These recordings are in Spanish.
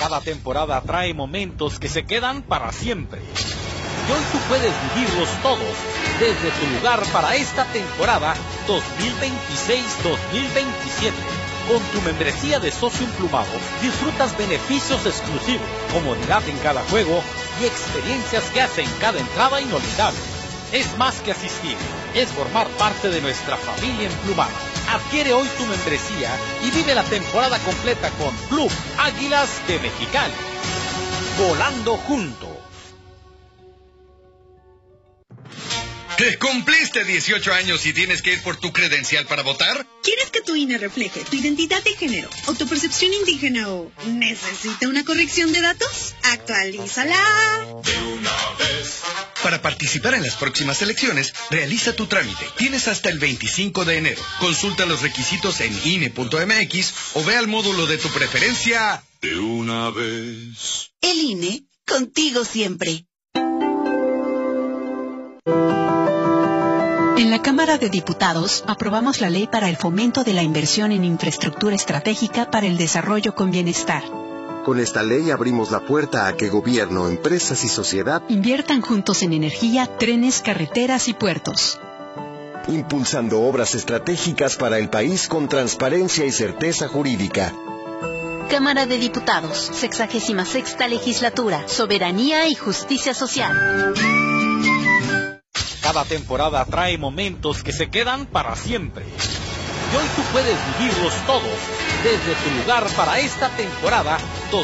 Cada temporada trae momentos que se quedan para siempre. Y hoy tú puedes vivirlos todos desde tu lugar para esta temporada 2026-2027. Con tu membresía de socio emplumado disfrutas beneficios exclusivos, comodidad en cada juego y experiencias que hacen cada entrada inolvidable. Es más que asistir, es formar parte de nuestra familia emplumada. Adquiere hoy tu membresía y vive la temporada completa con Club Águilas de Mexicali. Volando juntos. ¿Que cumpliste 18 años y tienes que ir por tu credencial para votar? ¿Quieres que tu INE refleje tu identidad de género o tu percepción indígena o necesita una corrección de datos? ¡Actualízala! De una vez. Para participar en las próximas elecciones, realiza tu trámite. Tienes hasta el 25 de enero. Consulta los requisitos en INE.mx o ve al módulo de tu preferencia. De una vez. El INE, contigo siempre. En la Cámara de Diputados aprobamos la ley para el fomento de la inversión en infraestructura estratégica para el desarrollo con bienestar. Con esta ley abrimos la puerta a que gobierno, empresas y sociedad inviertan juntos en energía, trenes, carreteras y puertos. Impulsando obras estratégicas para el país con transparencia y certeza jurídica. Cámara de Diputados, 66ª Legislatura, Soberanía y Justicia Social. Cada temporada trae momentos que se quedan para siempre. Y hoy tú puedes vivirlos todos desde tu lugar para esta temporada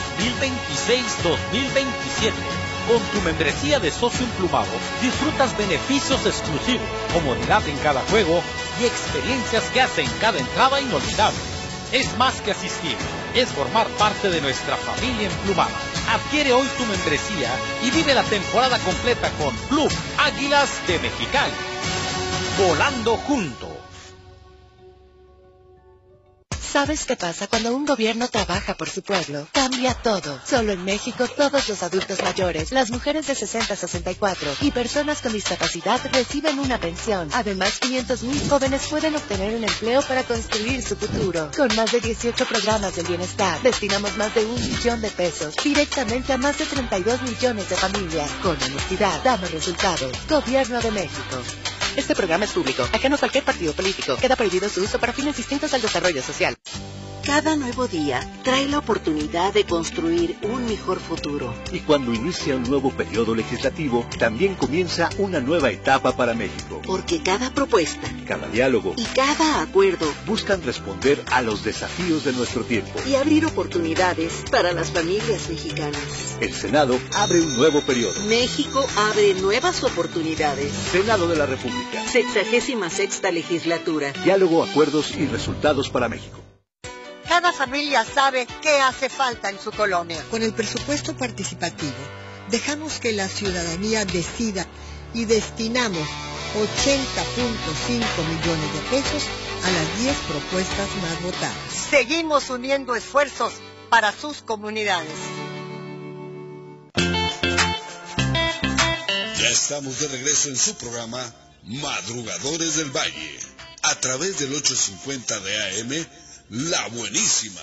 2026-2027. Con tu membresía de socio emplumado disfrutas beneficios exclusivos, comodidad en cada juego y experiencias que hacen cada entrada inolvidable. Es más que asistir, es formar parte de nuestra familia emplumada. Adquiere hoy tu membresía y vive la temporada completa con Club Águilas de Mexicali. Volando juntos. ¿Sabes qué pasa cuando un gobierno trabaja por su pueblo? Cambia todo. Solo en México todos los adultos mayores, las mujeres de 60 a 64 y personas con discapacidad reciben una pensión. Además, 500,000 jóvenes pueden obtener un empleo para construir su futuro. Con más de 18 programas del bienestar, destinamos más de 1 billón de pesos directamente a más de 32 millones de familias. Con honestidad, damos resultados. Gobierno de México. Este programa es público, ajeno a cualquier partido político. Queda prohibido su uso para fines distintos al desarrollo social. Cada nuevo día trae la oportunidad de construir un mejor futuro. Y cuando inicia un nuevo periodo legislativo, también comienza una nueva etapa para México. Porque cada propuesta, cada diálogo y cada acuerdo buscan responder a los desafíos de nuestro tiempo y abrir oportunidades para las familias mexicanas. El Senado abre un nuevo periodo. México abre nuevas oportunidades. Senado de la República. 66ª Legislatura. Diálogo, acuerdos y resultados para México. Cada familia sabe qué hace falta en su colonia. Con el presupuesto participativo, dejamos que la ciudadanía decida y destinamos 80.5 millones de pesos a las 10 propuestas más votadas. Seguimos uniendo esfuerzos para sus comunidades. Ya estamos de regreso en su programa Madrugadores del Valle, a través del 850 de AM, La Buenísima.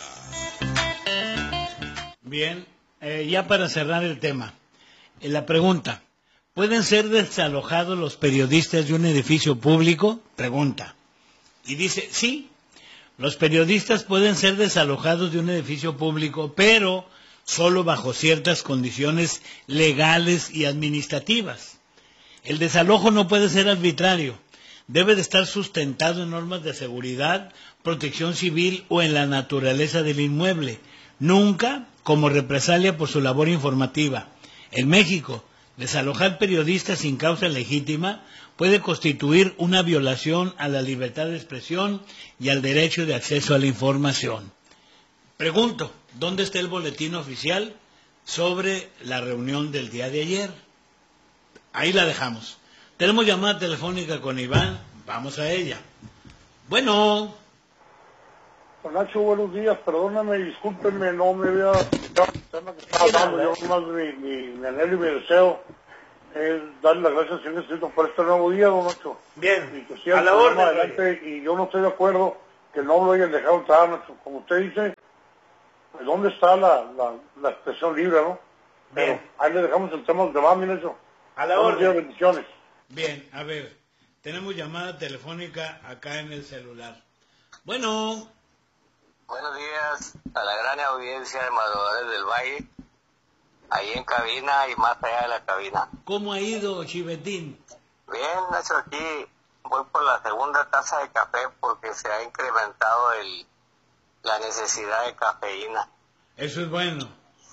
Bien, ya para cerrar el tema, la pregunta, ¿pueden ser desalojados los periodistas de un edificio público? Pregunta. Y dice, sí, los periodistas pueden ser desalojados de un edificio público, pero solo bajo ciertas condiciones legales y administrativas. El desalojo no puede ser arbitrario. Debe de estar sustentado en normas de seguridad, protección civil o en la naturaleza del inmueble, nunca como represalia por su labor informativa. En México, desalojar periodistas sin causa legítima puede constituir una violación a la libertad de expresión y al derecho de acceso a la información. Pregunto, ¿dónde está el boletín oficial sobre la reunión del día de ayer? Ahí la dejamos. Tenemos llamada telefónica con Iván, vamos a ella. Bueno. Don Nacho, buenos días, perdóname, discúlpenme, no me había escuchado el tema que estaba hablando. Yo más mi anhelo y mi deseo es darle las gracias al Señor por este nuevo día, don Nacho. Bien, y que a la orden. Adelante, y yo no estoy de acuerdo que no lo hayan dejado entrar, Nacho. Como usted dice, ¿dónde está la expresión libre, no? Pero ahí le dejamos el tema de mami, eso. A la orden. Bendiciones. Bien, a ver, tenemos llamada telefónica acá en el celular. Bueno. Buenos días a la gran audiencia de Madrugadores del Valle, ahí en cabina y más allá de la cabina. ¿Cómo ha ido, Chivetín? Bien, Nacho, aquí voy por la segunda taza de café porque se ha incrementado la necesidad de cafeína. Eso es bueno.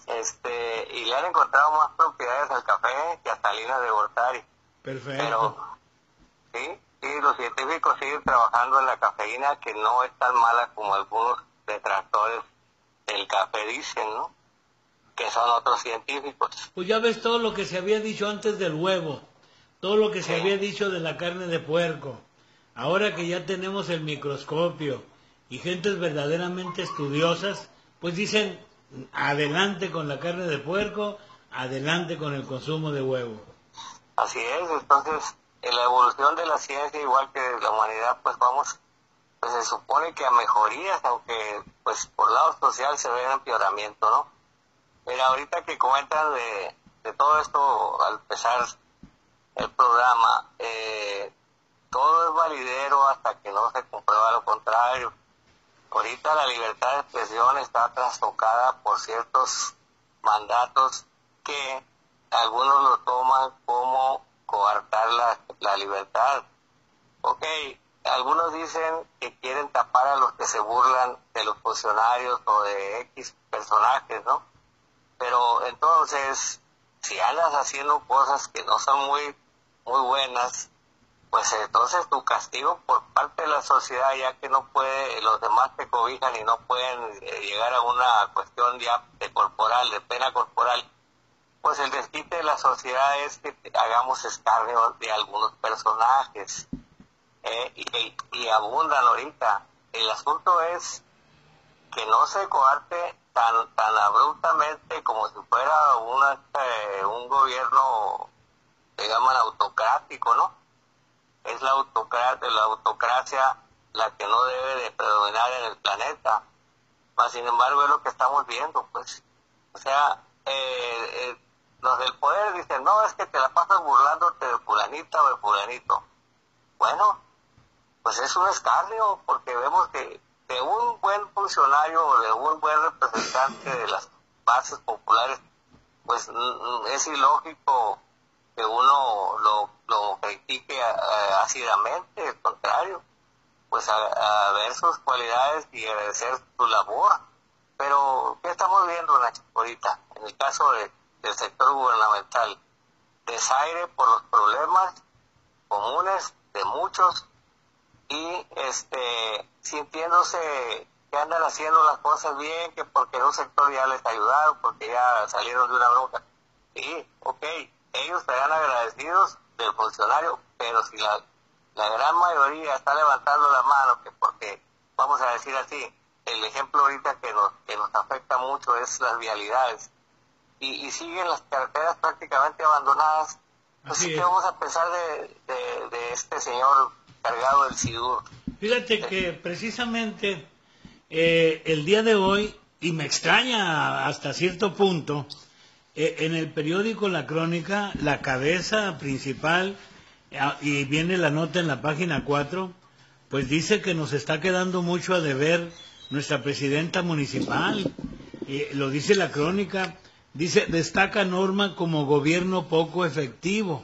Y le han encontrado más propiedades al café que a Salinas de Gortari. Perfecto. Pero, sí, los científicos siguen trabajando en la cafeína, que no es tan mala como algunos detractores del café dicen, ¿no? Que son otros científicos. Pues ya ves todo lo que se había dicho antes del huevo, todo lo que se había dicho de la carne de puerco. Ahora que ya tenemos el microscopio y gentes verdaderamente estudiosas, pues dicen, adelante con la carne de puerco, adelante con el consumo de huevo. Así es, entonces, en la evolución de la ciencia, igual que de la humanidad, pues vamos, pues se supone que a mejorías, aunque pues por lado social se ve un empeoramiento, ¿no? Pero ahorita que comentan de todo esto, al empezar el programa, todo es validero hasta que no se comprueba lo contrario. Ahorita la libertad de expresión está trastocada por ciertos mandatos que algunos lo toman como coartar la libertad. Ok, algunos dicen que quieren tapar a los que se burlan de los funcionarios o de X personajes, ¿no? Pero entonces, si andas haciendo cosas que no son muy buenas, pues entonces tu castigo por parte de la sociedad, ya que no puede, los demás te cobijan y no pueden llegar a una cuestión ya de pena corporal, pues el desquite de la sociedad es que hagamos escarnio de algunos personajes, y abundan ahorita. El asunto es que no se coarte tan abruptamente como si fuera un gobierno, le llaman autocrático, ¿no? Es la autocracia la que no debe de predominar en el planeta. Mas, sin embargo, es lo que estamos viendo, pues. O sea, los del poder dicen, no, es que te la pasas burlándote de fulanita o de fulanito. Bueno, pues es un escarnio, porque vemos que de un buen funcionario o de un buen representante de las bases populares, pues es ilógico que uno lo critique ácidamente, al contrario, pues a ver sus cualidades y agradecer su labor. Pero, ¿qué estamos viendo, Nacho, ahorita? En el caso del sector gubernamental, desaire por los problemas comunes de muchos y sintiéndose que andan haciendo las cosas bien, que porque en un sector ya les ayudaron, porque ya salieron de una bronca. Sí, ok, ellos estarán agradecidos del funcionario, pero si la gran mayoría está levantando la mano, que porque, vamos a decir así, el ejemplo ahorita que nos afecta mucho es las vialidades, y siguen las carreteras prácticamente abandonadas, pues sí, ¿qué vamos a pensar de este señor cargado del SIDUR? Fíjate que precisamente el día de hoy, y me extraña hasta cierto punto, en el periódico La Crónica, la cabeza principal, y viene la nota en la página 4, pues dice que nos está quedando mucho a deber nuestra presidenta municipal. Lo dice La Crónica, dice, destaca Norma como gobierno poco efectivo.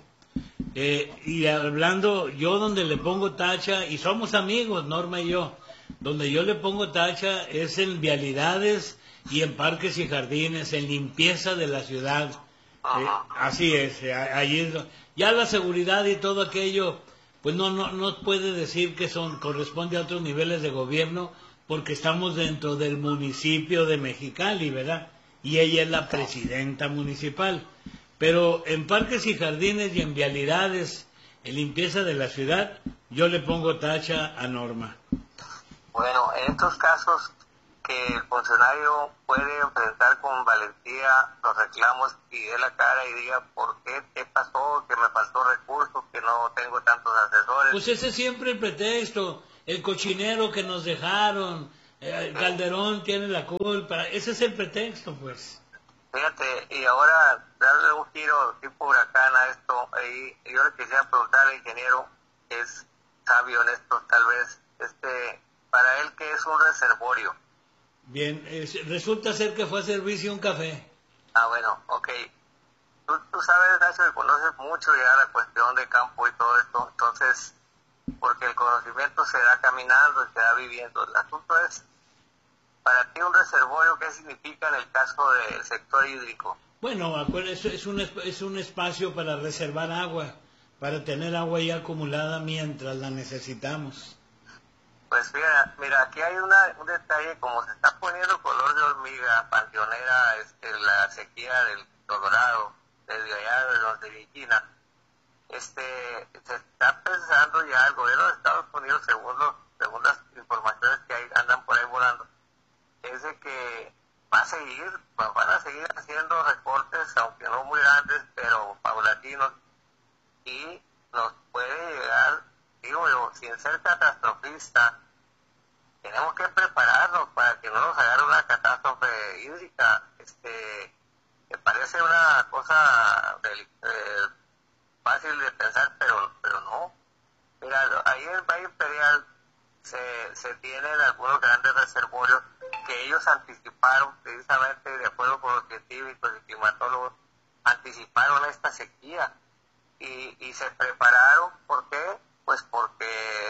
Y hablando, yo donde le pongo tacha, y somos amigos, Norma y yo, donde yo le pongo tacha es en vialidades y en parques y jardines, en limpieza de la ciudad. Así es, allí ya la seguridad y todo aquello, pues no puede decir que corresponde a otros niveles de gobierno, porque estamos dentro del municipio de Mexicali, ¿verdad? Y ella es la presidenta municipal. Pero en parques y jardines y en vialidades, en limpieza de la ciudad, yo le pongo tacha a Norma. Bueno, en estos casos que el funcionario puede enfrentar con valentía los reclamos y dé la cara y diga por qué pasó, que me faltó recursos, que no tengo tantos asesores. Pues ese es siempre el pretexto, el cochinero que nos dejaron, Calderón tiene la culpa, ese es el pretexto, pues. Fíjate, y ahora darle un giro tipo huracán a esto, ahí yo le quisiera preguntar al ingeniero, que es sabio en esto tal vez, para él, ¿qué es un reservorio? Bien, resulta ser que fue a servirse un café. Ah, bueno, ok. Tú sabes, Nacho, que conoces mucho ya la cuestión de campo y todo esto, entonces, porque el conocimiento se da caminando y se da viviendo. El asunto es, para ti un reservorio, ¿qué significa en el caso del sector hídrico? Bueno, es un espacio para reservar agua, para tener agua ya acumulada mientras la necesitamos. Pues mira, aquí hay un detalle, como se está poniendo color de hormiga panteonera la sequía del Colorado, desde allá de donde Virginia, se está pensando ya, el gobierno de Estados Unidos, según las informaciones que andan por ahí volando, es de que van a seguir haciendo recortes, aunque no muy grandes, pero paulatinos, y nos puede llegar, digo yo, sin ser catastrofista, tenemos que prepararnos para que no nos agarre una catástrofe hídrica. Me parece una cosa fácil de pensar, pero no. Mira, ahí en el Valle Imperial se tienen algunos grandes reservorios que ellos anticiparon, precisamente de acuerdo con los científicos y climatólogos, anticiparon esta sequía y se prepararon. ¿Por qué? Pues porque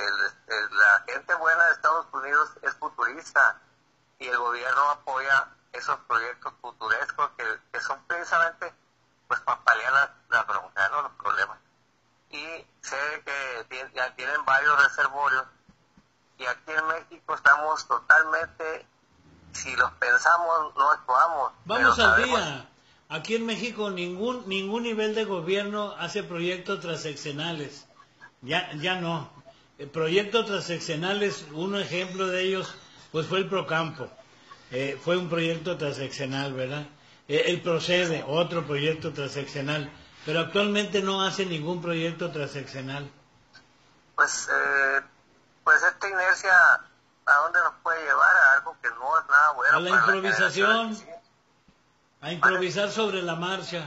la gente buena de Estados Unidos es futurista y el gobierno apoya esos proyectos futurescos que son precisamente pues para paliar la bronca, ¿no? Los problemas. Y sé que ya tienen varios reservorios y aquí en México estamos totalmente, si los pensamos, no actuamos. Vamos al día. Aquí en México ningún nivel de gobierno hace proyectos transeccionales. Ya no. Proyectos transeccionales, un ejemplo de ellos, pues fue el Procampo. Fue un proyecto transeccional, ¿verdad? El Procede, otro proyecto transeccional. Pero actualmente no hace ningún proyecto transeccional. Pues esta inercia, ¿a dónde nos puede llevar? A algo que no es nada bueno. A la improvisación. A improvisar sobre la marcha.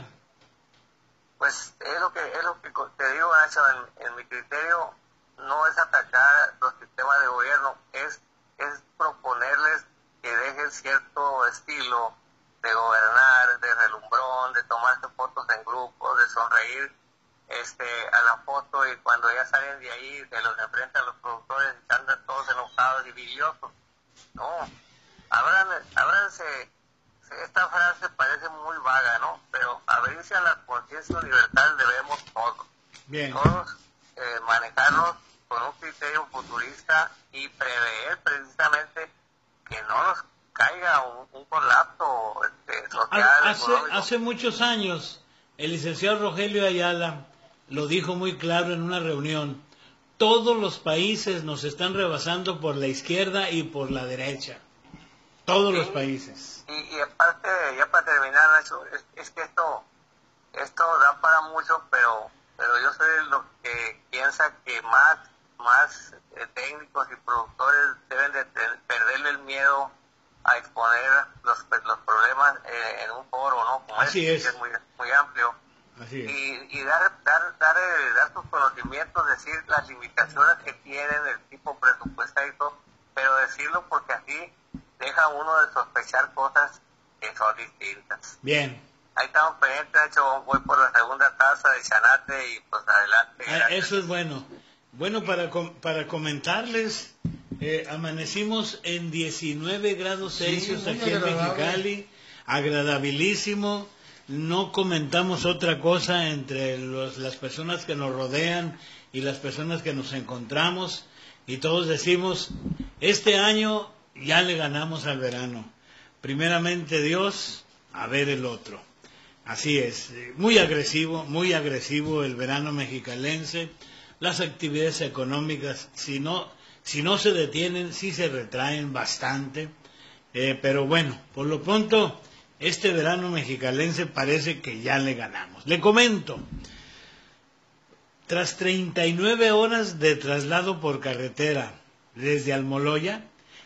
Pues es lo que te digo, Nacho, en mi criterio no es atacar los sistemas de gobierno, es proponerles que dejen cierto estilo de gobernar, de relumbrón, de tomarse fotos en grupos, de sonreír a la foto, y cuando ya salen de ahí, se los enfrentan a los productores y andan todos enojados y vidriosos. No, ábranse. Esta frase parece muy vaga, ¿no? Pero abrirse a la conciencia universal debemos todos. Bien. Todos manejarnos con un criterio futurista y prever precisamente que no nos caiga un colapso social. Hace muchos años, el licenciado Rogelio Ayala lo dijo muy claro en una reunión. Todos los países nos están rebasando por la izquierda y por la derecha. Todos los países. Y aparte, ya para terminar, Nacho, es que esto da para mucho, pero yo soy de los que piensa que más técnicos y productores deben de perderle el miedo a exponer los problemas en un foro, ¿no? Como Así es. Que es muy, muy amplio. Así es. Y dar sus conocimientos, decir las limitaciones que tienen, el tipo presupuestario y todo, pero decirlo porque así deja uno de sospechar cosas que son distintas. Bien. Ahí estamos pendientes, de hecho voy por la segunda taza de Chanate y pues adelante. Eso es bueno. Bueno, para comentarles, amanecimos en 19 grados Celsius aquí en Mexicali, agradabilísimo. No comentamos otra cosa entre las personas que nos rodean y las personas que nos encontramos, y todos decimos, este año ya le ganamos al verano. Primeramente Dios, a ver el otro. Así es, muy agresivo el verano mexicalense. Las actividades económicas, si no se detienen, sí se retraen bastante. Pero bueno, por lo pronto, este verano mexicalense parece que ya le ganamos. Le comento, tras 39 horas de traslado por carretera desde Almoloya,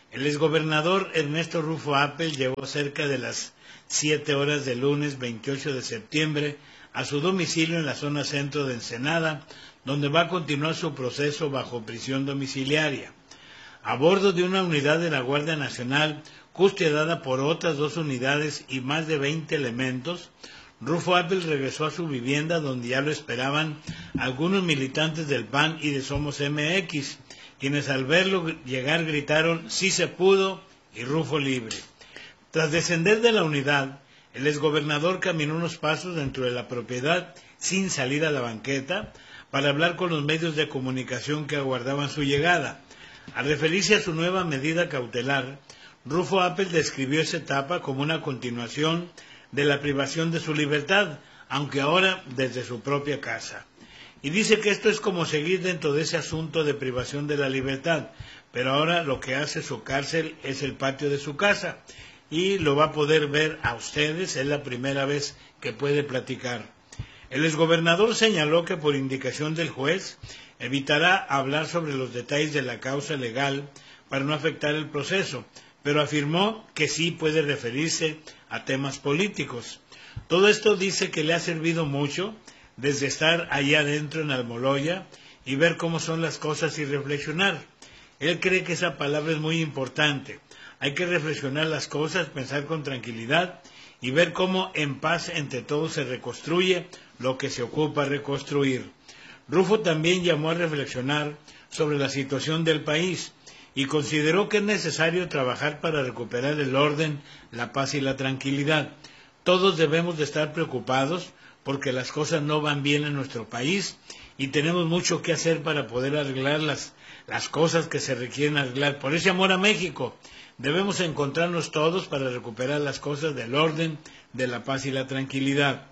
El exgobernador Ernesto Rufo Appel llegó cerca de las 7 horas del lunes 28 de septiembre a su domicilio en la zona centro de Ensenada, donde va a continuar su proceso bajo prisión domiciliaria. A bordo de una unidad de la Guardia Nacional, custodiada por otras 2 unidades y más de 20 elementos, Rufo Appel regresó a su vivienda, donde ya lo esperaban algunos militantes del PAN y de Somos MX, quienes al verlo llegar gritaron "sí se pudo" y Rufo libre. Tras descender de la unidad, el exgobernador caminó unos pasos dentro de la propiedad sin salir a la banqueta para hablar con los medios de comunicación que aguardaban su llegada. Al referirse a su nueva medida cautelar, Rufo Appel describió esa etapa como una continuación de la privación de su libertad, aunque ahora desde su propia casa. Y dice que esto es como seguir dentro de ese asunto de privación de la libertad, pero ahora lo que hace su cárcel es el patio de su casa, y lo va a poder ver a ustedes, es la primera vez que puede platicar. El exgobernador señaló que por indicación del juez evitará hablar sobre los detalles de la causa legal para no afectar el proceso, pero afirmó que sí puede referirse a temas políticos. Todo esto dice que le ha servido mucho desde estar allá adentro en Almoloya y ver cómo son las cosas y reflexionar. Él cree que esa palabra es muy importante. Hay que reflexionar las cosas, pensar con tranquilidad y ver cómo en paz entre todos se reconstruye lo que se ocupa reconstruir. Rufo también llamó a reflexionar sobre la situación del país y consideró que es necesario trabajar para recuperar el orden, la paz y la tranquilidad. Todos debemos de estar preocupados porque las cosas no van bien en nuestro país y tenemos mucho que hacer para poder arreglar las cosas que se requieren arreglar. Por ese amor a México, debemos encontrarnos todos para recuperar las cosas del orden, de la paz y la tranquilidad.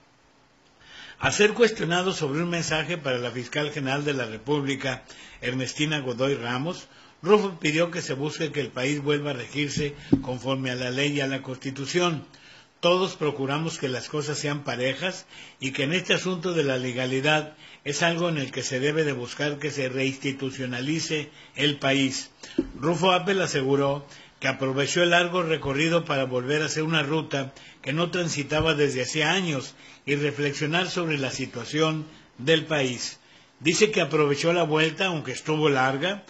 Al ser cuestionado sobre un mensaje para la fiscal general de la República, Ernestina Godoy Ramos, Rufo pidió que se busque que el país vuelva a regirse conforme a la ley y a la Constitución. Todos procuramos que las cosas sean parejas y que en este asunto de la legalidad es algo en el que se debe de buscar que se reinstitucionalice el país. Rufo Appel aseguró que aprovechó el largo recorrido para volver a hacer una ruta que no transitaba desde hacía años y reflexionar sobre la situación del país. Dice que aprovechó la vuelta, aunque estuvo larga,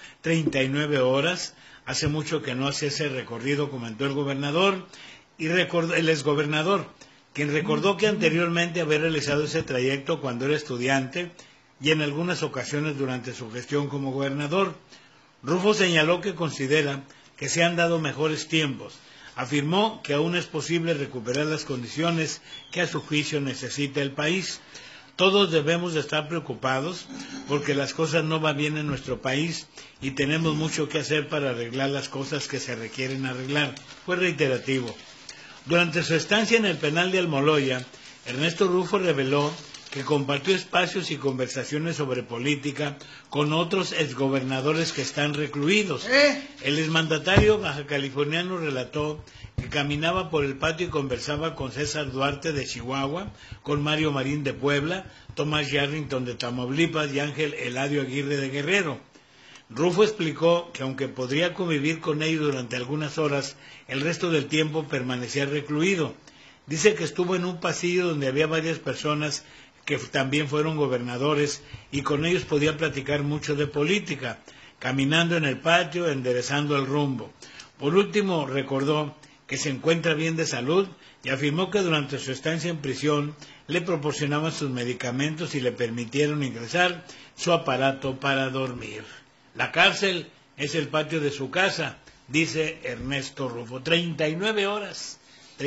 39 horas, hace mucho que no hace ese recorrido, comentó el gobernador, y el exgobernador, quien recordó que anteriormente había realizado ese trayecto cuando era estudiante y en algunas ocasiones durante su gestión como gobernador. Rufo señaló que considera que se han dado mejores tiempos. Afirmó que aún es posible recuperar las condiciones que a su juicio necesita el país. Todos debemos de estar preocupados porque las cosas no van bien en nuestro país y tenemos mucho que hacer para arreglar las cosas que se requieren arreglar. Fue reiterativo. Durante su estancia en el penal de Almoloya, Ernesto Rufo reveló que compartió espacios y conversaciones sobre política con otros exgobernadores que están recluidos. El exmandatario bajacaliforniano relató que caminaba por el patio y conversaba con César Duarte de Chihuahua, con Mario Marín de Puebla, Tomás Yarrington de Tamaulipas y Ángel Eladio Aguirre de Guerrero. Rufo explicó que aunque podría convivir con ellos durante algunas horas, el resto del tiempo permanecía recluido. Dice que estuvo en un pasillo donde había varias personas que también fueron gobernadores y con ellos podía platicar mucho de política, caminando en el patio, enderezando el rumbo. Por último, recordó que se encuentra bien de salud y afirmó que durante su estancia en prisión le proporcionaban sus medicamentos y le permitieron ingresar su aparato para dormir. La cárcel es el patio de su casa, dice Ernesto Rufo. 39 horas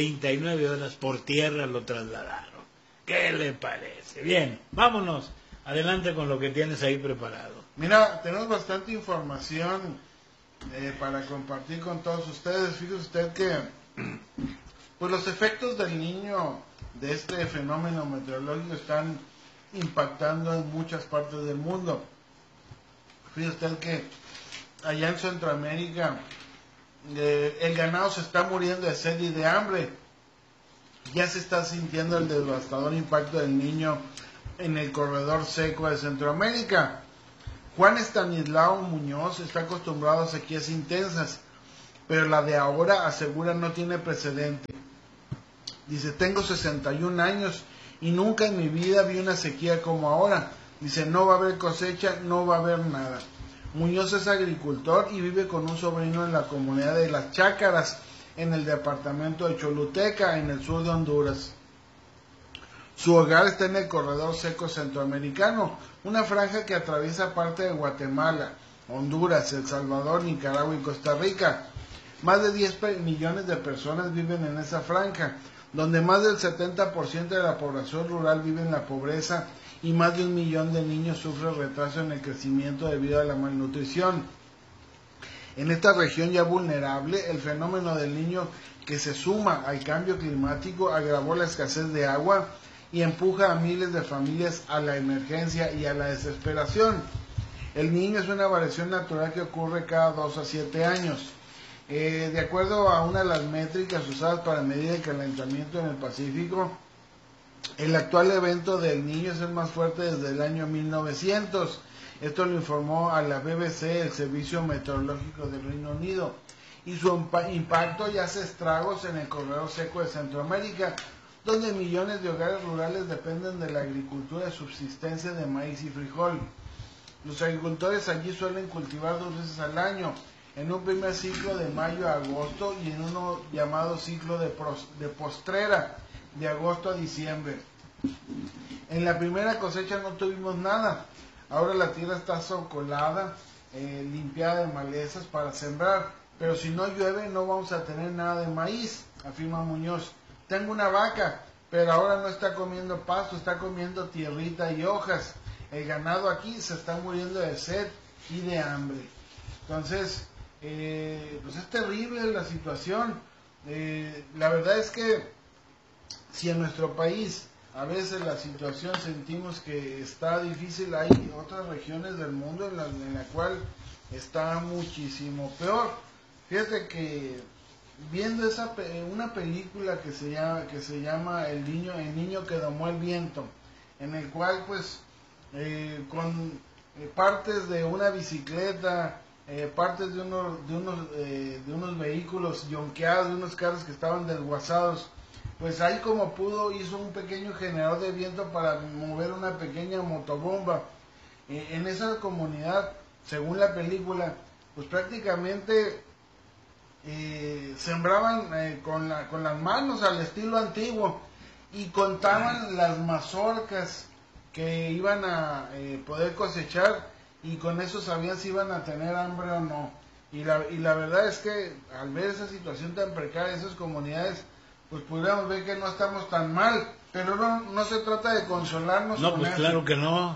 por tierra lo trasladaron. ¿Qué le parece? Bien, vámonos. Adelante con lo que tienes ahí preparado. Mira, tenemos bastante información para compartir con todos ustedes. Fíjese usted que pues los efectos del Niño de este fenómeno meteorológico están impactando en muchas partes del mundo. Fíjese usted que allá en Centroamérica el ganado se está muriendo de sed y de hambre. Ya se está sintiendo el devastador impacto del Niño en el corredor seco de Centroamérica. Juan Estanislao Muñoz está acostumbrado a sequías intensas, pero la de ahora, asegura, no tiene precedente. Dice, tengo 61 años y nunca en mi vida vi una sequía como ahora. Dice, no va a haber cosecha, no va a haber nada. Muñoz es agricultor y vive con un sobrino en la comunidad de Las Chácaras, en el departamento de Choluteca, en el sur de Honduras. Su hogar está en el corredor seco centroamericano, una franja que atraviesa parte de Guatemala, Honduras, El Salvador, Nicaragua y Costa Rica. Más de 10 millones de personas viven en esa franja, donde más del 70% de la población rural vive en la pobreza y más de 1 millón de niños sufren retraso en el crecimiento debido a la malnutrición. En esta región ya vulnerable, el fenómeno del Niño, que se suma al cambio climático, agravó la escasez de agua y empuja a miles de familias a la emergencia y a la desesperación. El Niño es una variación natural que ocurre cada 2 a 7 años. De acuerdo a una de las métricas usadas para medir el calentamiento en el Pacífico, el actual evento del Niño es el más fuerte desde el año 1900. Esto lo informó a la BBC, el Servicio Meteorológico del Reino Unido. Y su impacto ya hace estragos en el corredor seco de Centroamérica, donde millones de hogares rurales dependen de la agricultura de subsistencia de maíz y frijol. Los agricultores allí suelen cultivar 2 veces al año, en un primer ciclo de mayo a agosto y en uno llamado ciclo de postrera, de agosto a diciembre. En la primera cosecha no tuvimos nada. Ahora la tierra está socolada, limpiada de malezas para sembrar, pero si no llueve no vamos a tener nada de maíz, afirma Muñoz. Tengo una vaca, pero ahora no está comiendo pasto, está comiendo tierrita y hojas. El ganado aquí se está muriendo de sed y de hambre. Entonces, pues es terrible la situación. La verdad es que si en nuestro país a veces la situación sentimos que está difícil, hay otras regiones del mundo en la cual está muchísimo peor. Fíjate que viendo una película que se llama El niño que domó el viento, en el cual pues con partes de una bicicleta, partes de unos vehículos yonqueados, de unos carros que estaban desguazados, pues ahí como pudo hizo un pequeño generador de viento para mover una pequeña motobomba. En esa comunidad, según la película, pues prácticamente sembraban con las manos al estilo antiguo y contaban las mazorcas que iban a poder cosechar y con eso sabían si iban a tener hambre o no. Y la verdad es que al ver esa situación tan precaria, esas comunidades, pues pudiéramos ver que no estamos tan mal, pero no se trata de consolarnos. No, pues claro que no,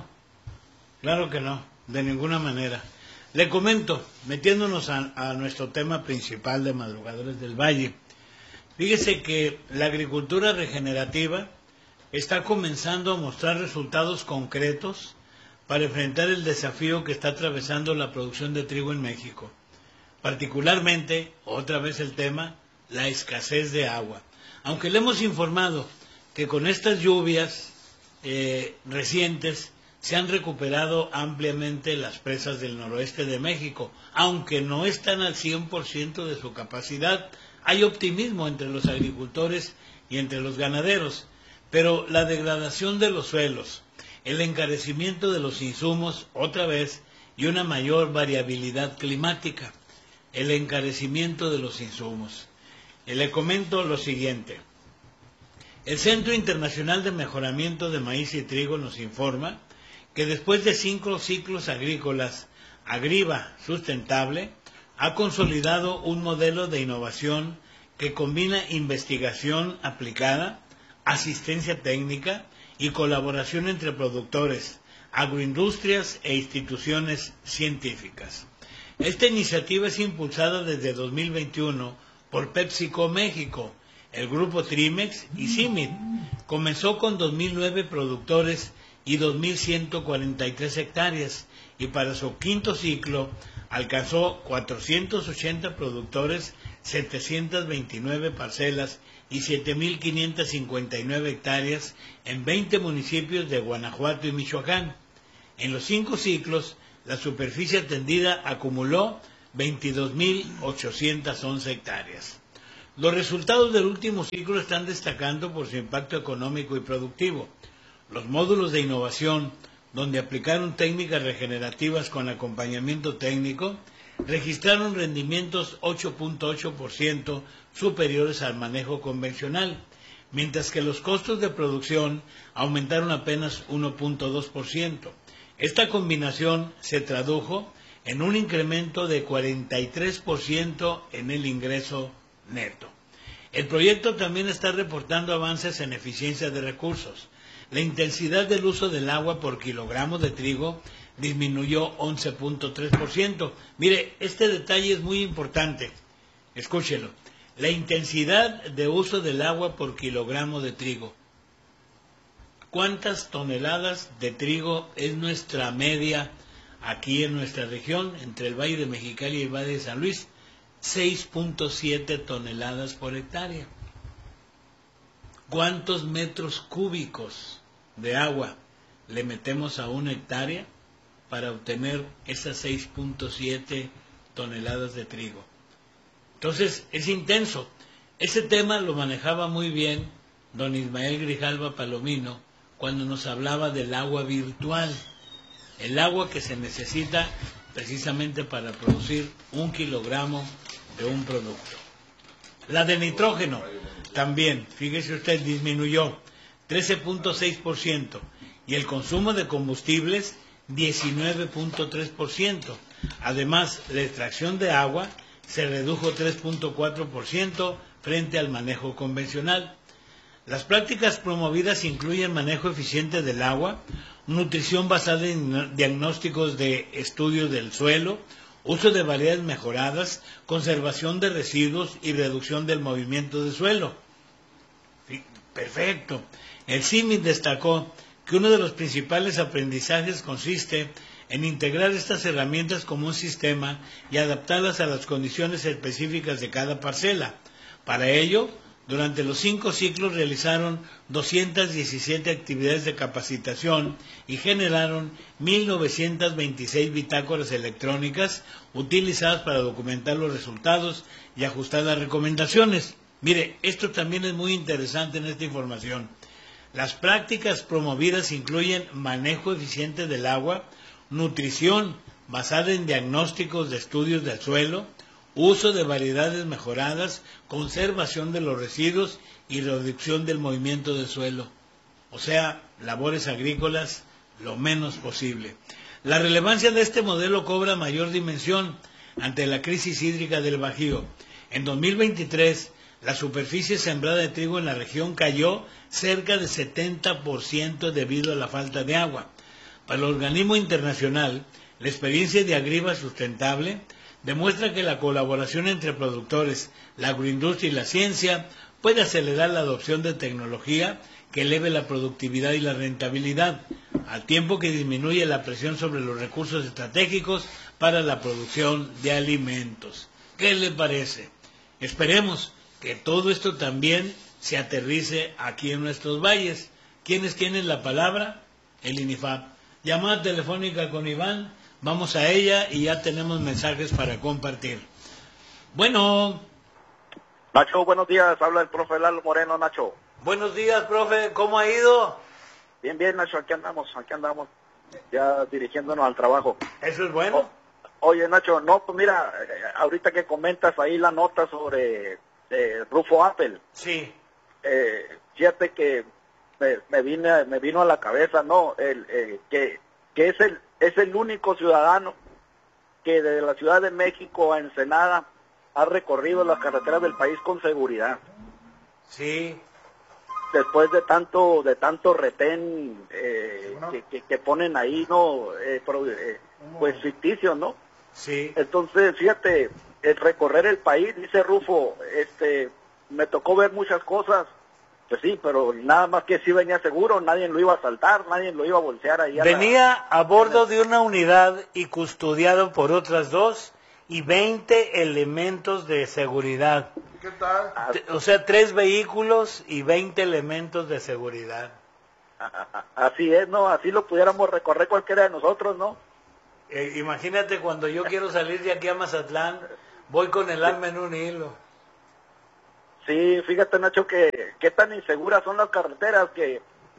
de ninguna manera. Le comento, metiéndonos a nuestro tema principal de Madrugadores del Valle, fíjese que la agricultura regenerativa está comenzando a mostrar resultados concretos para enfrentar el desafío que está atravesando la producción de trigo en México. Particularmente, otra vez el tema, la escasez de agua. Aunque le hemos informado que con estas lluvias recientes se han recuperado ampliamente las presas del noroeste de México, aunque no están al 100% de su capacidad, hay optimismo entre los agricultores y entre los ganaderos, pero la degradación de los suelos, el encarecimiento de los insumos, otra vez, y una mayor variabilidad climática, el encarecimiento de los insumos. Le comento lo siguiente. El Centro Internacional de Mejoramiento de Maíz y Trigo nos informa que después de 5 ciclos agrícolas, Agriva Sustentable ha consolidado un modelo de innovación que combina investigación aplicada, asistencia técnica y colaboración entre productores, agroindustrias e instituciones científicas. Esta iniciativa es impulsada desde 2021 por PepsiCo México, el grupo Trimex y CIMIT. Comenzó con 2.009 productores y 2.143 hectáreas y para su 5º ciclo alcanzó 480 productores, 729 parcelas y 7.559 hectáreas en 20 municipios de Guanajuato y Michoacán. En los 5 ciclos, la superficie atendida acumuló 22.811 hectáreas. Los resultados del último ciclo están destacando por su impacto económico y productivo. Los módulos de innovación, donde aplicaron técnicas regenerativas con acompañamiento técnico, registraron rendimientos 8.8% superiores al manejo convencional, mientras que los costos de producción aumentaron apenas 1.2%. Esta combinación se tradujo en un incremento de 43% en el ingreso neto. El proyecto también está reportando avances en eficiencia de recursos. La intensidad del uso del agua por kilogramo de trigo disminuyó 11.3%. Mire, este detalle es muy importante. Escúchelo. La intensidad de uso del agua por kilogramo de trigo. ¿Cuántas toneladas de trigo es nuestra media aquí en nuestra región, entre el Valle de Mexicali y el Valle de San Luis? 6.7 toneladas por hectárea. ¿Cuántos metros cúbicos de agua le metemos a una hectárea para obtener esas 6.7 toneladas de trigo? Entonces, es intenso. Ese tema lo manejaba muy bien don Ismael Grijalva Palomino cuando nos hablaba del agua virtual, el agua que se necesita precisamente para producir 1 kilogramo de un producto. La de nitrógeno también, fíjese usted, disminuyó 13.6% y el consumo de combustibles 19.3%. Además, la extracción de agua se redujo 3.4% frente al manejo convencional. Las prácticas promovidas incluyen manejo eficiente del agua, nutrición basada en diagnósticos de estudios del suelo, uso de variedades mejoradas, conservación de residuos y reducción del movimiento de suelo. Perfecto. El CIMIC destacó que uno de los principales aprendizajes consiste en integrar estas herramientas como un sistema y adaptarlas a las condiciones específicas de cada parcela. Para ello, durante los 5 ciclos realizaron 217 actividades de capacitación y generaron 1.926 bitácoras electrónicas utilizadas para documentar los resultados y ajustar las recomendaciones. Mire, esto también es muy interesante en esta información. Las prácticas promovidas incluyen manejo eficiente del agua, nutrición basada en diagnósticos de estudios del suelo, uso de variedades mejoradas, conservación de los residuos y reducción del movimiento del suelo. O sea, labores agrícolas lo menos posible. La relevancia de este modelo cobra mayor dimensión ante la crisis hídrica del Bajío. En 2023, la superficie sembrada de trigo en la región cayó cerca de 70% debido a la falta de agua. Para el organismo internacional, la experiencia de Agriva Sustentable demuestra que la colaboración entre productores, la agroindustria y la ciencia puede acelerar la adopción de tecnología que eleve la productividad y la rentabilidad, al tiempo que disminuye la presión sobre los recursos estratégicos para la producción de alimentos. ¿Qué le parece? Esperemos que todo esto también se aterrice aquí en nuestros valles. ¿Quiénes tienen la palabra? El INIFAP. Llamada telefónica con Iván. Vamos a ella y ya tenemos mensajes para compartir. Bueno. Nacho, buenos días. Habla el profe Lalo Moreno, Nacho. Buenos días, profe. ¿Cómo ha ido? Bien, bien, Nacho. Aquí andamos. Ya dirigiéndonos al trabajo. ¿Eso es bueno? Oye, Nacho, no, pues mira, ahorita que comentas ahí la nota sobre Rufo Apple. Sí. Fíjate que me vino a la cabeza, ¿no? Que es el único ciudadano que desde la Ciudad de México a Ensenada ha recorrido las carreteras del país con seguridad. Sí. Después de tanto retén que ponen ahí, ¿no? Pues ficticio, ¿no? Sí. Entonces, fíjate, el recorrer el país, dice Rufo, me tocó ver muchas cosas. Pues sí, pero nada más que sí venía seguro, nadie lo iba a asaltar, nadie lo iba a bolsear ahí. Venía a bordo de una unidad y custodiado por otras 2 y 20 elementos de seguridad. ¿Qué tal? O sea, 3 vehículos y 20 elementos de seguridad. Así es, ¿no? Así lo pudiéramos recorrer cualquiera de nosotros, ¿no? Imagínate cuando yo quiero salir de aquí a Mazatlán, voy con el alma en un hilo. Sí, fíjate, Nacho, que qué tan inseguras son las carreteras que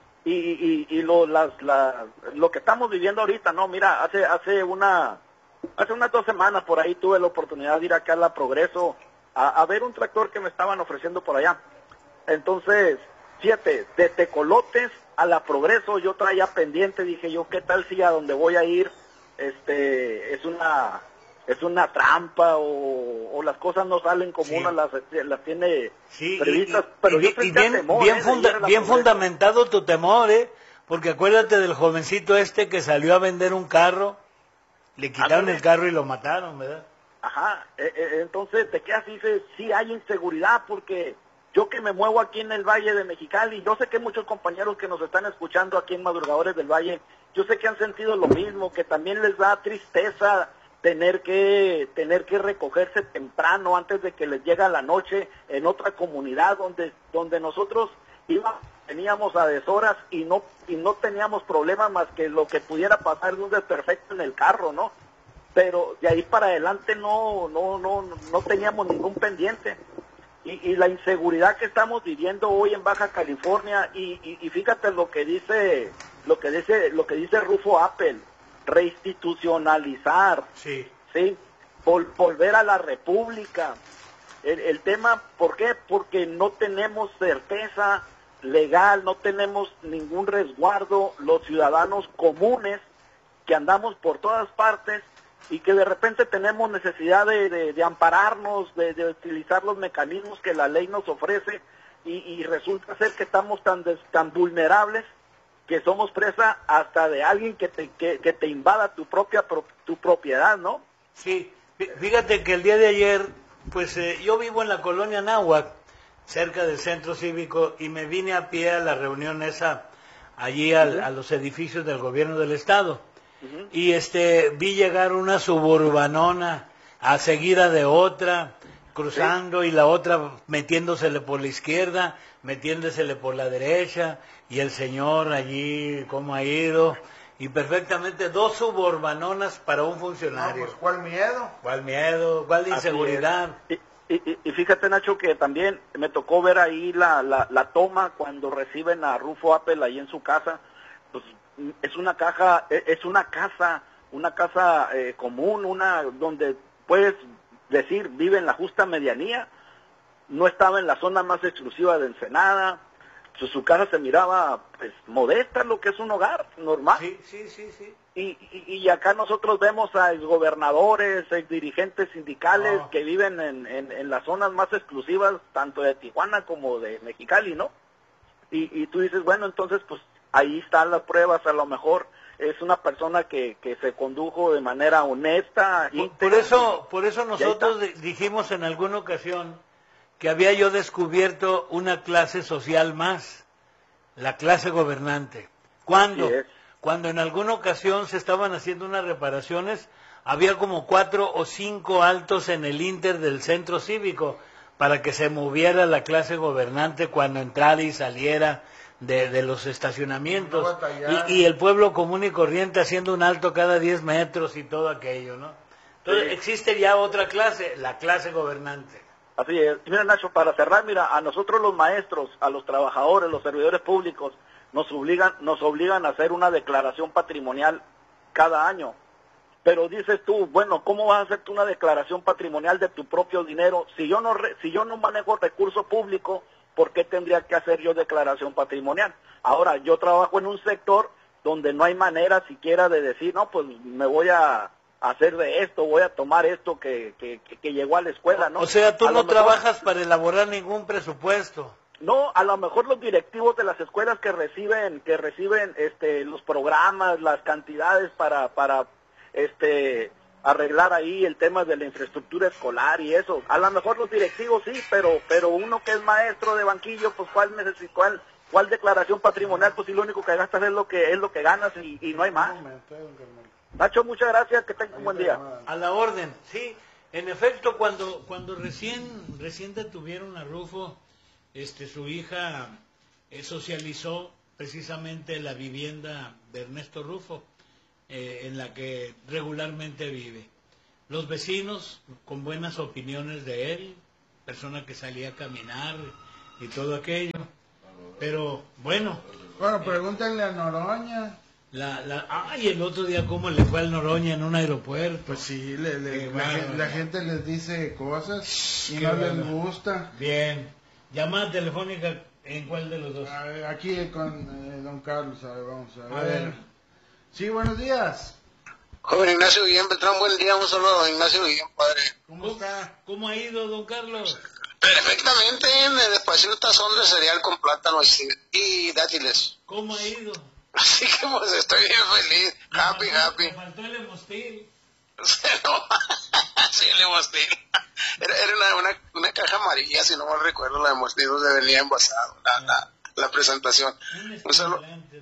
lo que estamos viviendo ahorita, ¿no? Mira, hace unas 2 semanas por ahí tuve la oportunidad de ir acá a la Progreso a ver un tractor que me estaban ofreciendo por allá. Entonces, fíjate, de Tecolotes a la Progreso yo traía pendiente, dije yo, ¿qué tal si a donde voy a ir es una trampa o las cosas no salen como uno las tiene previstas? Pero yo bien fundamentado tu temor, porque acuérdate del jovencito que salió a vender un carro, le quitaron el carro y lo mataron, ¿verdad? Ajá, entonces te quedas y dices, sí hay inseguridad, porque yo que me muevo aquí en el Valle de Mexicali, yo sé que muchos compañeros que nos están escuchando aquí en Madrugadores del Valle, yo sé que han sentido lo mismo, que también les da tristeza tener que recogerse temprano antes de que les llegue la noche en otra comunidad donde nosotros teníamos a deshoras y no teníamos problema más que lo que pudiera pasar de un desperfecto en el carro, ¿no? Pero de ahí para adelante no teníamos ningún pendiente. Y la inseguridad que estamos viviendo hoy en Baja California, y fíjate lo que dice Rufo Appel, reinstitucionalizar, ¿sí? Volver a la república. El tema, ¿por qué? Porque no tenemos certeza legal, no tenemos ningún resguardo los ciudadanos comunes que andamos por todas partes y que de repente tenemos necesidad de ampararnos, de utilizar los mecanismos que la ley nos ofrece y resulta ser que estamos tan vulnerables que somos presa hasta de alguien que te invada tu propiedad, ¿no? Sí, fíjate que el día de ayer, pues yo vivo en la colonia Náhuac, cerca del centro cívico, y me vine a pie a la reunión allí a los edificios del gobierno del estado. Y vi llegar una suburbanona seguida de otra, cruzando, y la otra metiéndosele por la izquierda, metiéndosele por la derecha, y el señor allí cómo ha ido, y perfectamente 2 suburbanonas para un funcionario. No, pues ¿cuál miedo? ¿Cuál miedo? ¿Cuál inseguridad? Y fíjate, Nacho, que también me tocó ver ahí la toma cuando reciben a Rufo Appel ahí en su casa. Pues es una casa común, donde puedes decir vive en la justa medianía, no estaba en la zona más exclusiva de Ensenada, su casa se miraba pues modesta, lo que es un hogar normal. Sí. Y acá nosotros vemos a exgobernadores, exdirigentes sindicales que viven en las zonas más exclusivas, tanto de Tijuana como de Mexicali, ¿no? Y tú dices, bueno, entonces pues ahí están las pruebas, a lo mejor es una persona que se condujo de manera honesta. Por eso nosotros dijimos en alguna ocasión que había yo descubierto una clase social más, la clase gobernante. ¿Cuándo? Cuando en alguna ocasión se estaban haciendo unas reparaciones, había como 4 o 5 altos en el inter del centro cívico para que se moviera la clase gobernante cuando entrara y saliera de los estacionamientos, y el pueblo común y corriente haciendo un alto cada 10 metros y todo aquello, ¿no? Entonces existe ya otra clase, la clase gobernante. Así es. Mira, Nacho, para cerrar, mira, a nosotros los maestros, a los trabajadores, los servidores públicos, nos obligan a hacer una declaración patrimonial cada año. Pero dices tú, bueno, ¿cómo vas a hacer tú una declaración patrimonial de tu propio dinero? Si yo no manejo recurso público, ¿por qué tendría que hacer yo declaración patrimonial? Ahora, yo trabajo en un sector donde no hay manera siquiera de decir, no, pues me voy a hacer de esto, voy a tomar esto que llegó a la escuela, ¿no? O sea, tú no trabajas para elaborar ningún presupuesto. No, a lo mejor los directivos de las escuelas que reciben los programas, las cantidades para arreglar ahí el tema de la infraestructura escolar y eso. A lo mejor los directivos sí, pero uno que es maestro de banquillo, pues ¿cuál declaración patrimonial? Pues si lo único que gastas es lo que ganas y no hay más. Nacho, muchas gracias, que tengas un buen día. A la orden, sí. En efecto, cuando recién detuvieron a Rufo, su hija socializó precisamente la vivienda de Ernesto Rufo, en la que regularmente vive. Los vecinos con buenas opiniones de él, persona que salía a caminar y todo aquello. Pero bueno. Bueno, pregúntenle a Noroña. Ay, el otro día cómo le fue al Noroña en un aeropuerto. Pues sí, la gente les dice cosas y no les gusta. Bien. Llamada telefónica, ¿en cuál de los dos? Aquí con don Carlos, a ver, vamos a ver. Sí, buenos días. Joven Ignacio Guillén Beltrán, buen día, un saludo a don Ignacio Guillén, padre. ¿Cómo está? ¿Cómo ha ido, don Carlos? Perfectamente, en el espacio un tazón de cereal con plátanos y dátiles. ¿Cómo ha ido? Así que pues estoy bien feliz, happy. Me faltó el Emostil. Sí, el Emostil. Era una caja amarilla, si no mal recuerdo, la de Emostil donde venía envasado la presentación. Un saludo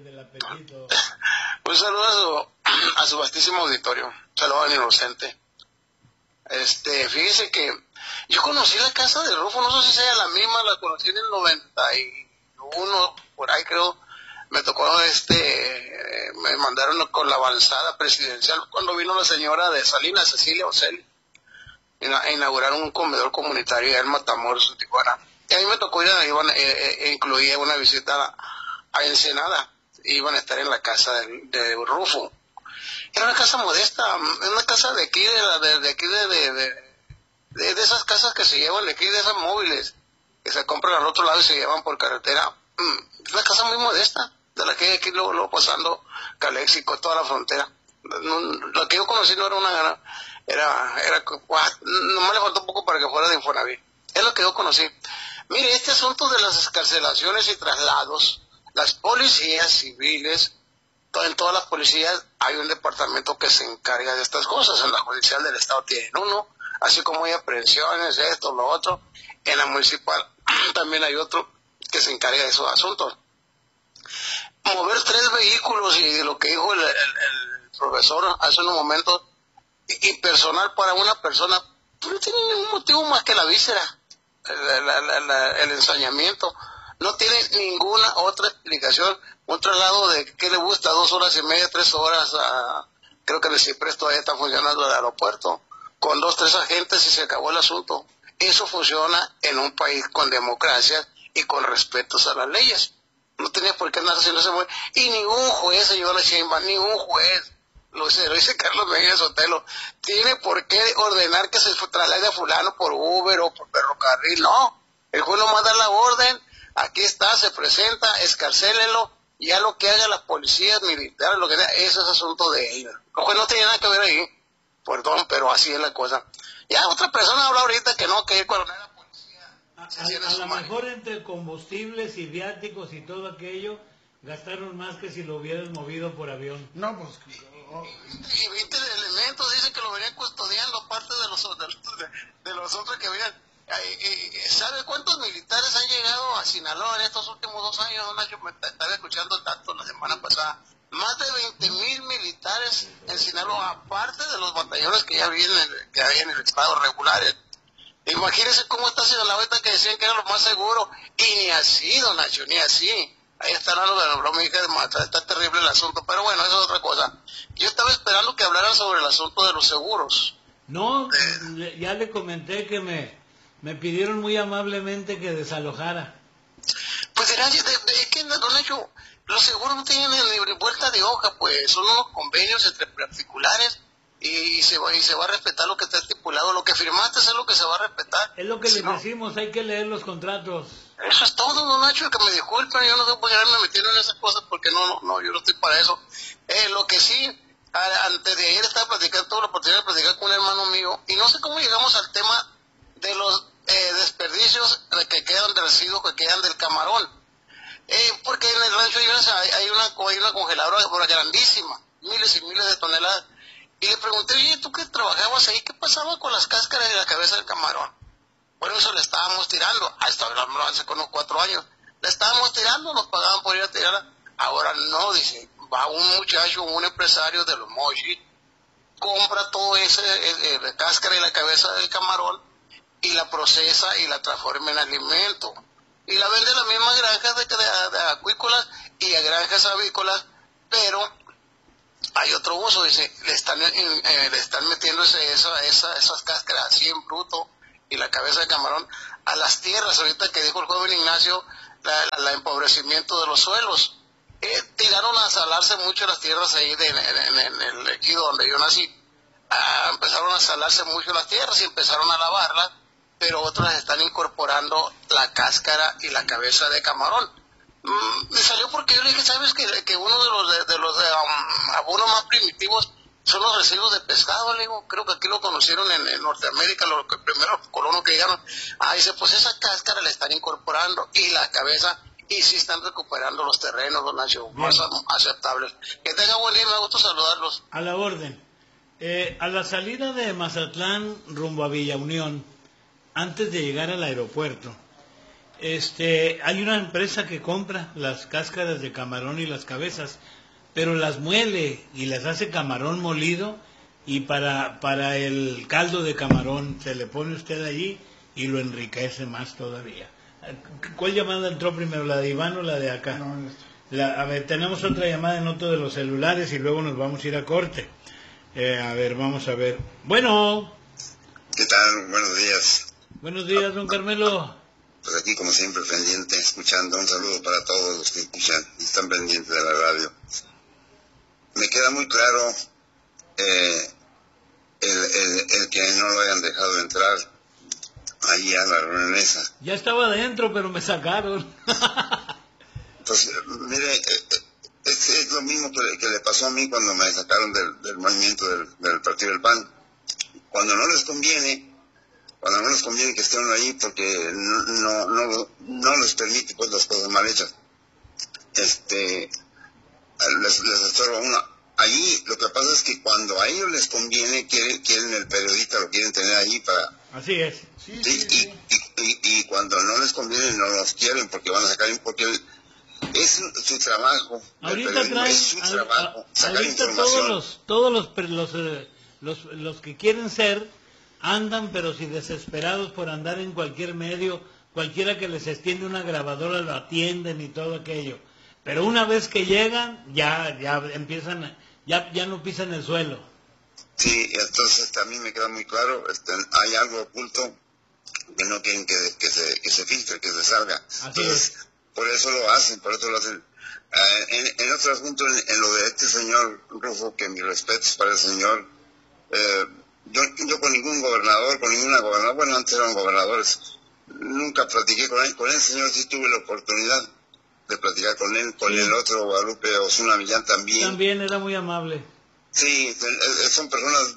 a su vastísimo auditorio. Un saludo al inocente. Fíjese que yo conocí la casa de Rufo, no sé si sea la misma, la conocí en el 91, por ahí creo. Me tocó, me mandaron con la avanzada presidencial cuando vino la señora de Salinas, Cecilia Oceli, a inaugurar un comedor comunitario allá en Matamoros, Tijuana. Y a mí me tocó ir, incluía una visita a Ensenada, iban a estar en la casa de Rufo. Era una casa modesta, una casa de aquí, de esas casas que se llevan de aquí, de esas móviles, que se compran al otro lado y se llevan por carretera. Una casa muy modesta, de la que hay aquí luego pasando Caléxico, toda la frontera. La que yo conocí no era una, nomás le faltó un poco para que fuera de Infonavit. Es lo que yo conocí. Mire, este asunto de las excarcelaciones y traslados, las policías civiles, en todas las policías hay un departamento que se encarga de estas cosas. En la judicial del estado tienen uno, así como hay aprehensiones, esto, lo otro. En la municipal también hay otro que se encarga de esos asuntos. Mover 3 vehículos y lo que dijo el profesor hace unos momentos, y personal para una persona, no tiene ningún motivo más que la víscera, el ensañamiento. No tiene ninguna otra explicación. Un traslado de, ¿qué le gusta? 2 horas y media, 3 horas, creo que el Ciprés todavía está funcionando el aeropuerto, con 2, 3 agentes y se acabó el asunto. Eso funciona en un país con democracia y con respetos a las leyes. No tenía por qué andar haciendo ese juez. Y ningún juez, señora Sheinbaum, ningún juez, lo dice Carlos Medina Sotelo, tiene por qué ordenar que se traslade a fulano por Uber o por ferrocarril. No, el juez no manda la orden, aquí está, se presenta, escarcélelo, ya lo que haga las policías militares, lo que sea, ese es asunto de ellos. El juez no tiene nada que ver ahí, perdón, pero así es la cosa. Ya otra persona habla ahorita que no, que el coronel de la policía... A lo mejor entre combustibles y viáticos y todo aquello, gastaron más que si lo hubieran movido por avión. No, pues... Y 20 elementos, dicen que lo venían custodiando, aparte de los otros que venían. ¿Sabe cuántos militares han llegado a Sinaloa en estos últimos 2 años, don Nacho? Me estaba escuchando el dato la semana pasada. Más de 20,000 militares en Sinaloa, aparte de los batallones que ya vienen, que hay en el estado regulares. Imagínense cómo está Sinaloa ahorita, que decían que era lo más seguro, y ni así, don Nacho, ni así. Ahí están los de la broma, está terrible el asunto, pero bueno, eso es otra cosa. Yo estaba esperando que hablaran sobre el asunto de los seguros. No, ya le comenté que me pidieron muy amablemente que desalojara. Pues es que, don Nacho, los seguros no tienen ni vuelta de hoja, pues son unos convenios entre particulares y se va a respetar lo que está estipulado. Lo que firmaste es lo que se va a respetar. Es lo que les decimos, hay que leer los contratos. Eso es todo, don Nacho, que me disculpen, yo no sé por qué me metieron en esas cosas, porque no, yo no estoy para eso. Lo que sí, antes de ayer estaba platicando, tuve la oportunidad de platicar con un hermano mío, y no sé cómo llegamos al tema de los desperdicios que quedan de residuos que quedan del camarón. Porque en el rancho hay una congeladora grandísima, miles y miles de toneladas. Y le pregunté, oye, tú que trabajabas ahí, ¿qué pasaba con las cáscaras de la cabeza del camarón? Bueno, eso le estábamos tirando, hasta hace unos 4 años, le estábamos tirando, nos pagaban por ir a tirarla. Ahora no, dice, va un muchacho, un empresario de los mochis, compra todo ese cáscara y la cabeza del camarón y la procesa y la transforma en alimento. Y la vende a las mismas granjas de acuícolas y a granjas avícolas, pero hay otro uso, dice, le están metiendo esas cáscaras así en bruto y la cabeza de camarón a las tierras, ahorita que dijo el joven Ignacio, el empobrecimiento de los suelos. Tiraron a salarse mucho las tierras ahí en el ejido donde yo nací. Empezaron a salarse mucho las tierras y empezaron a lavarlas, pero otras están incorporando la cáscara y la cabeza de camarón. Me salió porque yo le dije, ¿sabes que uno de los abonos más primitivos son los residuos de pescado? Le digo, creo que aquí lo conocieron en Norteamérica, los primeros colonos que llegaron. Dice, pues esa cáscara la están incorporando y la cabeza, y sí están recuperando los terrenos, don Nacho, más aceptables. Que tenga buen día, me gusta saludarlos. A la orden. A la salida de Mazatlán rumbo a Villa Unión, antes de llegar al aeropuerto, hay una empresa que compra las cáscaras de camarón y las cabezas, pero las muele y las hace camarón molido, y para el caldo de camarón se le pone usted allí y lo enriquece más todavía. ¿Cuál llamada entró primero, la de Iván o la de acá? No, a ver, tenemos otra llamada en otro de los celulares y luego nos vamos a ir a corte. A ver, vamos a ver. Bueno. ¿Qué tal? Buenos días. Buenos días, don Carmelo. Pues aquí, como siempre, pendiente, escuchando. Un saludo para todos los que escuchan y están pendientes de la radio. Me queda muy claro el que no lo hayan dejado entrar allí a la reunión esa. Ya estaba adentro, pero me sacaron. Pues, mire, es lo mismo que le pasó a mí cuando me sacaron del movimiento del Partido del PAN. Cuando no les conviene que estén ahí, porque no les permite pues las cosas mal hechas, les estorba uno. Allí lo que pasa es que cuando a ellos les conviene, quieren el periodista, lo quieren tener allí para... Así es. Sí. Y cuando no les conviene, no los quieren, porque van a sacar, porque es su trabajo. Ahorita es su trabajo, sacar información. Todos los que quieren ser andan, pero si desesperados por andar en cualquier medio, cualquiera que les extiende una grabadora lo atienden y todo aquello. Pero una vez que llegan, ya empiezan, ya no pisan el suelo. Sí, entonces también me queda muy claro, hay algo oculto que no quieren que se filtre, que se salga. Entonces, por eso lo hacen. En otro asunto, en lo de este señor Rufo, que mis respetos para el señor, yo con ningún gobernador, bueno, antes eran gobernadores, nunca platiqué con él. Con el señor sí tuve la oportunidad de platicar con él, con el otro, Guadalupe Osuna Millán también. También era muy amable. Sí, son personas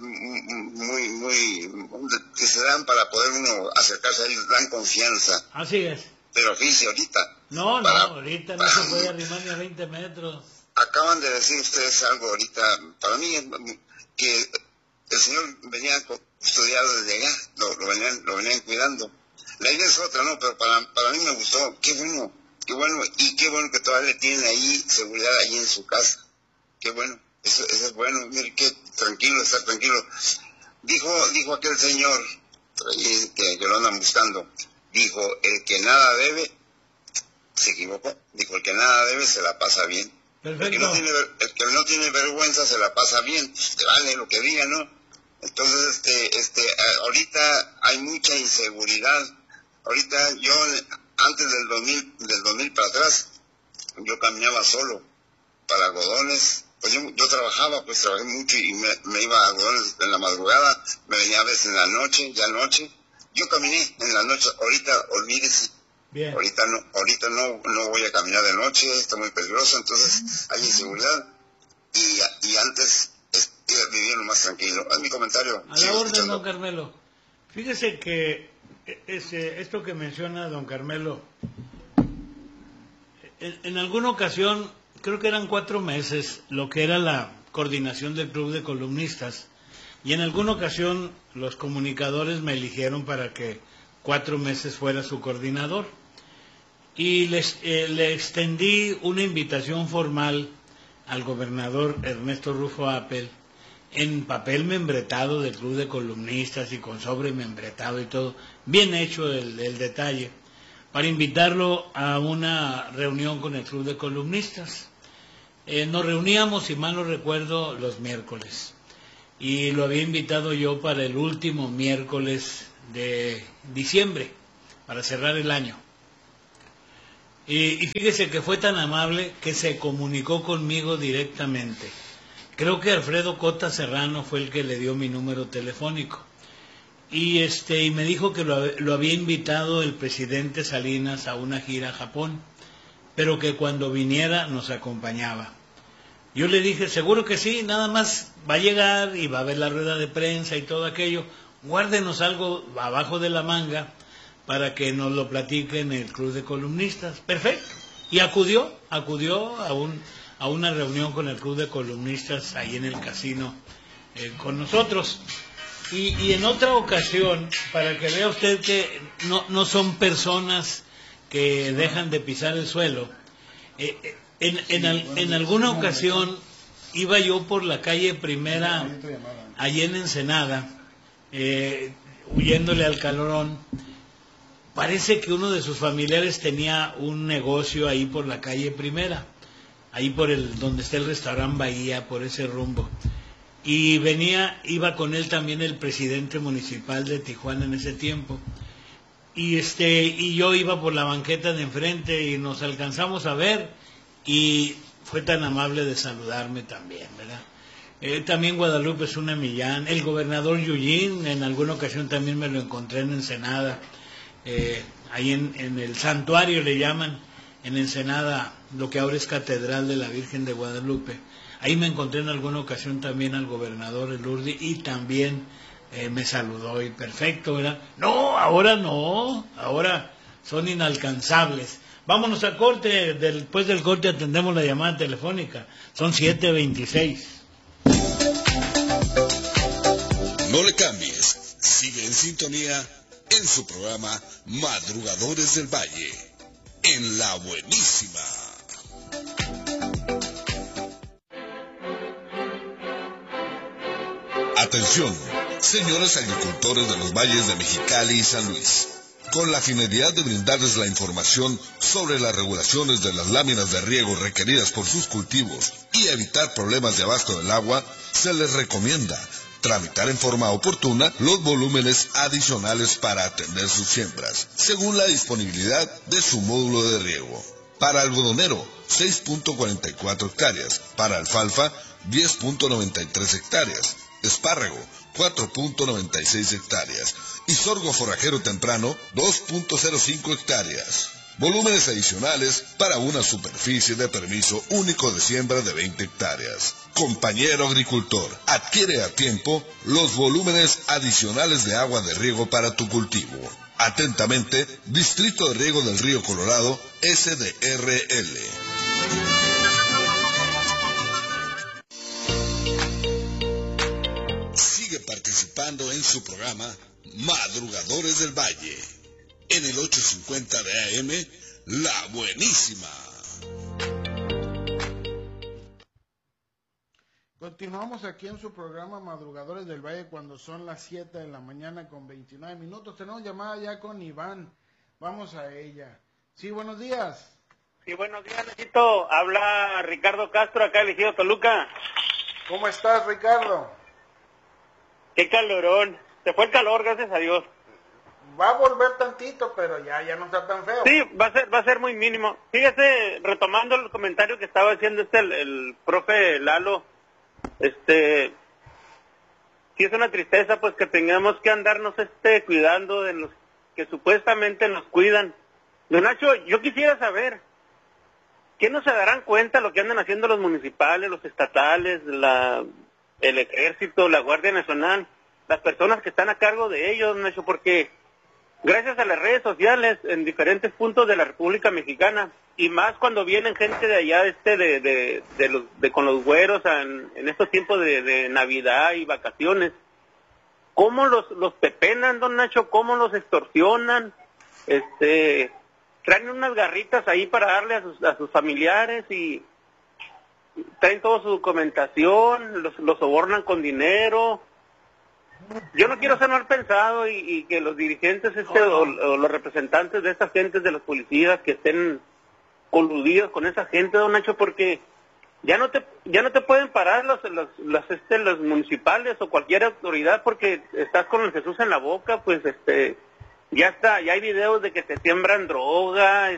muy que se dan para poder uno acercarse a ellos, dan confianza. Así es. Pero fíjese, ahorita... ahorita no se puede arrimar ni a 20 metros. Acaban de decir ustedes algo ahorita, para mí, que el señor venía custodiado desde allá, lo venían cuidando. La idea es otra, ¿no? Pero para mí me gustó, qué bueno, y qué bueno que todavía le tienen ahí seguridad ahí en su casa. Qué bueno, eso es bueno, mire, qué tranquilo, estar tranquilo. Dijo aquel señor, que lo andan buscando, dijo, el que nada debe, se equivocó, dijo, el que nada debe se la pasa bien. Perfecto. El que no tiene vergüenza se la pasa bien, te vale lo que diga, ¿no? Entonces, ahorita hay mucha inseguridad. Ahorita yo, antes del 2000 para atrás, yo caminaba solo para algodones. Pues yo trabajé mucho y me iba a algodones en la madrugada, me venía a veces en la noche, yo caminé en la noche. Ahorita, olvídese. Bien. Ahorita no voy a caminar de noche, está muy peligroso, entonces hay inseguridad. Y antes vivía lo más tranquilo. Es mi comentario. A la orden, don Carmelo. Fíjese que esto que menciona don Carmelo, en alguna ocasión, creo que eran 4 meses, lo que era la coordinación del club de columnistas, y en alguna ocasión los comunicadores me eligieron para que 4 meses fuera su coordinador, y le extendí una invitación formal al gobernador Ernesto Rufo Appel, en papel membretado del club de columnistas y con sobre membretado y todo, bien hecho el detalle, para invitarlo a una reunión con el club de columnistas. Nos reuníamos, si mal no recuerdo, los miércoles. Y lo había invitado yo para el último miércoles de diciembre, para cerrar el año. Y fíjese que fue tan amable que se comunicó conmigo directamente. Creo que Alfredo Cota Serrano fue el que le dio mi número telefónico. Y me dijo que lo había invitado el presidente Salinas a una gira a Japón, pero que cuando viniera nos acompañaba. Yo le dije, seguro que sí, nada más va a llegar y va a ver la rueda de prensa y todo aquello. Guárdenos algo abajo de la manga para que nos lo platique en el Club de Columnistas. Perfecto. Y acudió a una reunión con el Club de Columnistas ahí en el casino con nosotros. Y en otra ocasión, para que vea usted que no son personas que dejan de pisar el suelo, en alguna ocasión iba yo por la calle Primera, allí en Ensenada, huyéndole al calorón. Parece que uno de sus familiares tenía un negocio ahí por la calle Primera, ahí por donde está el restaurante Bahía, por ese rumbo. Y iba con él también el presidente municipal de Tijuana en ese tiempo. Y yo iba por la banqueta de enfrente y nos alcanzamos a ver y fue tan amable de saludarme también, ¿verdad? También Guadalupe Zuna Millán, el gobernador Yuyín, en alguna ocasión también me lo encontré en Ensenada, ahí en el santuario le llaman, en Ensenada, lo que ahora es Catedral de la Virgen de Guadalupe. Ahí me encontré en alguna ocasión también al gobernador Elurdi y también me saludó y perfecto, ¿verdad? No, ahora son inalcanzables. Vámonos a corte, después del corte atendemos la llamada telefónica, son 7:26. No le cambies, sigue en sintonía en su programa Madrugadores del Valle, en La Buenísima. Atención, señores agricultores de los valles de Mexicali y San Luis. Con la finalidad de brindarles la información sobre las regulaciones de las láminas de riego requeridas por sus cultivos y evitar problemas de abasto del agua, se les recomienda tramitar en forma oportuna los volúmenes adicionales para atender sus siembras, según la disponibilidad de su módulo de riego. Para algodonero, 6.44 hectáreas. Para alfalfa, 10.93 hectáreas. Espárrago, 4.96 hectáreas. Y sorgo forrajero temprano, 2.05 hectáreas. Volúmenes adicionales para una superficie de permiso único de siembra de 20 hectáreas. Compañero agricultor, adquiere a tiempo los volúmenes adicionales de agua de riego para tu cultivo. Atentamente, Distrito de Riego del Río Colorado, SDRL. Sigue participando en su programa Madrugadores del Valle, en el 850 de AM, La Buenísima. Continuamos aquí en su programa Madrugadores del Valle cuando son las 7 de la mañana con 29 minutos. Tenemos llamada ya con Iván. Vamos a ella. Sí, buenos días. Sí, buenos días, Necesito. Habla Ricardo Castro, acá del Ejido Toluca. ¿Cómo estás, Ricardo? Qué calorón. Se fue el calor, gracias a Dios. Va a volver tantito, pero ya no está tan feo. Sí, va a ser muy mínimo. Fíjese, retomando el comentario que estaba haciendo el profe Lalo, sí es una tristeza pues que tengamos que andarnos cuidando de los que supuestamente nos cuidan. Don Nacho, yo quisiera saber, ¿qué no se darán cuenta lo que andan haciendo los municipales, los estatales, el ejército, la Guardia Nacional, las personas que están a cargo de ellos, don Nacho? Porque gracias a las redes sociales en diferentes puntos de la República Mexicana, y más cuando vienen gente de allá con los güeros en estos tiempos de Navidad y vacaciones, cómo los pepenan, don Nacho, cómo los extorsionan, traen unas garritas ahí para darle a sus familiares y traen toda su documentación, los sobornan con dinero. Yo no quiero ser mal pensado y que los dirigentes o los representantes de estas gentes de los policías que estén coludidos con esa gente, don Nacho, porque ya no te pueden parar los municipales o cualquier autoridad porque estás con el Jesús en la boca, pues ya hay videos de que te siembran droga,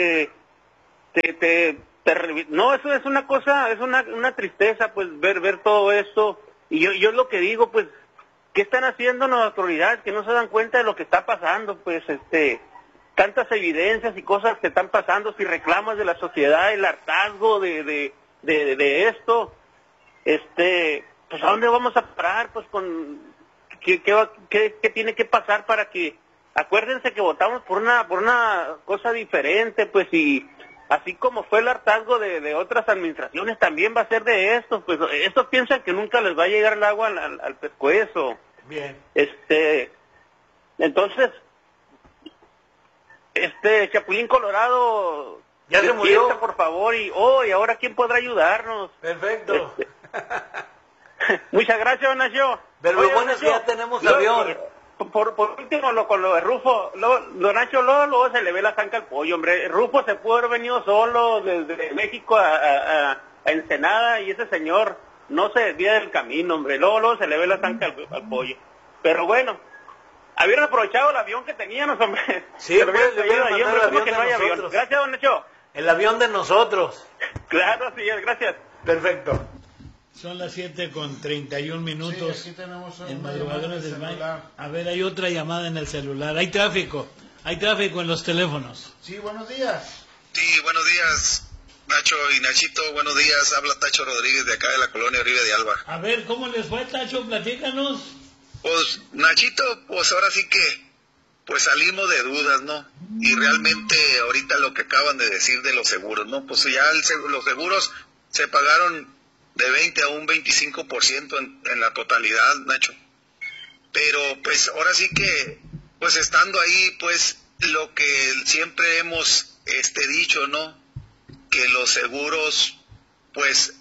no, eso es una cosa, es una tristeza, pues ver todo esto. Y yo lo que digo, pues, ¿qué están haciendo las autoridades que no se dan cuenta de lo que está pasando? Pues tantas evidencias y cosas que están pasando, si reclamas de la sociedad, el hartazgo de esto, pues ¿a dónde vamos a parar? Pues ¿qué tiene que pasar para que, acuérdense que votamos por una cosa diferente, pues, y así como fue el hartazgo de otras administraciones, también va a ser de estos, pues estos piensan que nunca les va a llegar el agua al pescuezo. Bien. Entonces, Chapulín Colorado, ya se murió, por favor, y ahora quién podrá ayudarnos. Perfecto. Muchas gracias, don Nacho. Pero lo bueno es que ya tenemos avión. Por último, con lo de Rufo, don Nacho, luego se le ve la zanca al pollo, hombre. Rufo se pudo haber venido solo desde México a Ensenada y ese señor no se desvía del camino, hombre. Luego se le ve la zanca al pollo. Pero bueno, habían aprovechado el avión que teníamos, hombre. Sí, pues, le mandar el avión de nosotros. Gracias, don Nacho. El avión de nosotros. Claro, sí, gracias. Perfecto. Son las 7:31. Sí, aquí tenemos en una Madrugadores del del Valle. celular. A ver, hay otra llamada en el celular. Hay tráfico en los teléfonos. Sí, buenos días. Sí, buenos días, Nacho y Nachito. Buenos días, habla Tacho Rodríguez de acá de la colonia Oribe de Alba. A ver, ¿cómo les fue, Tacho? Platícanos. Pues, Nachito, pues ahora sí que pues salimos de dudas, ¿no? Y realmente ahorita lo que acaban de decir de los seguros, ¿no? Pues ya los seguros se pagaron de 20 a un 25% en la totalidad, Nacho. Pero pues ahora sí que, pues estando ahí, pues lo que siempre hemos dicho, ¿no? Que los seguros, pues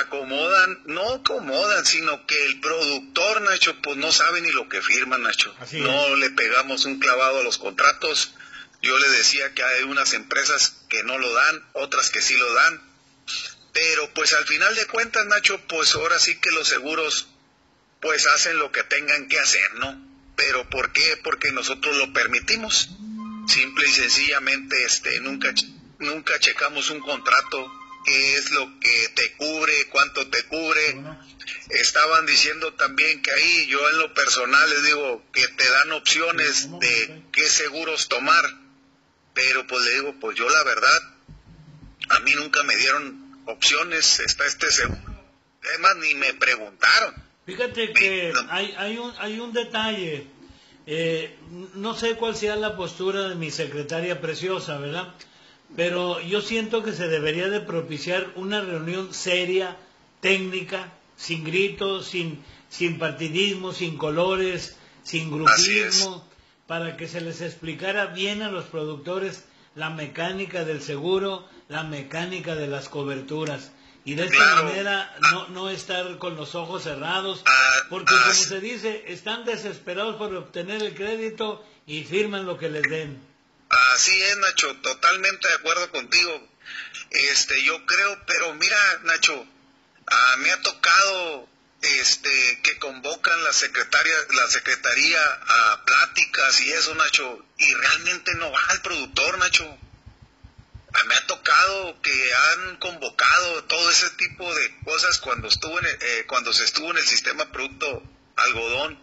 no acomodan, sino que el productor, Nacho, pues no sabe ni lo que firma, Nacho. No le pegamos un clavado a los contratos. Yo le decía que hay unas empresas que no lo dan, otras que sí lo dan. Pero pues al final de cuentas, Nacho, pues ahora sí que los seguros pues hacen lo que tengan que hacer, ¿no? Pero ¿por qué? Porque nosotros lo permitimos. Simple y sencillamente nunca checamos un contrato, qué es lo que te cubre, cuánto te cubre. Estaban diciendo también que ahí, yo en lo personal les digo que te dan opciones de qué seguros tomar, pero pues le digo, pues yo la verdad, a mí nunca me dieron opciones, está este seguro, además ni me preguntaron. Fíjate que hay un detalle, no sé cuál sea la postura de mi secretaria preciosa, ¿verdad? Pero yo siento que se debería de propiciar una reunión seria, técnica, sin gritos, sin partidismo, sin colores, sin grupismo, para que se les explicara bien a los productores la mecánica del seguro, la mecánica de las coberturas. Y de esta manera no estar con los ojos cerrados, porque como se dice, están desesperados por obtener el crédito y firman lo que les den. Así es, Nacho, totalmente de acuerdo contigo. Yo creo, pero mira, Nacho, me ha tocado que convocan la secretaría a pláticas y eso, Nacho, y realmente no va el productor, Nacho. Me ha tocado que han convocado todo ese tipo de cosas cuando se estuvo en el sistema producto algodón.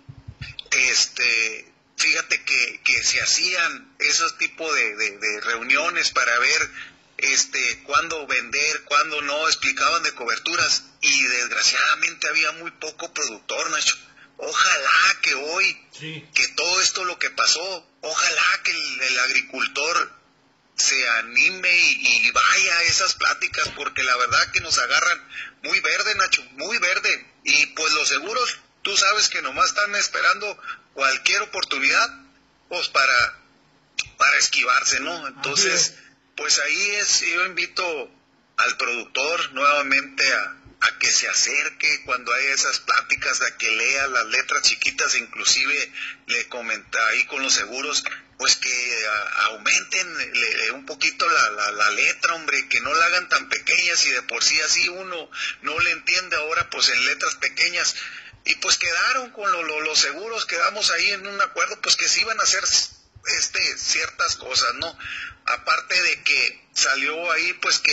Fíjate que se hacían esos tipos de reuniones para ver cuándo vender, cuándo no, explicaban de coberturas y desgraciadamente había muy poco productor, Nacho. Ojalá que hoy, que todo esto lo que pasó, ojalá que el agricultor se anime y vaya a esas pláticas, porque la verdad que nos agarran muy verde, Nacho, muy verde. Y pues los seguros, tú sabes que nomás están esperando cualquier oportunidad, pues para esquivarse, ¿no? Entonces, pues ahí yo invito al productor nuevamente a que se acerque cuando hay esas pláticas, a que lea las letras chiquitas, inclusive le comenta ahí con los seguros, pues que aumenten un poquito la letra, hombre, que no la hagan tan pequeñas, y de por sí así uno no le entiende, ahora pues en letras pequeñas. Y pues quedaron con los seguros, quedamos ahí en un acuerdo, pues que se iban a hacer ciertas cosas, ¿no? Aparte de que salió ahí pues que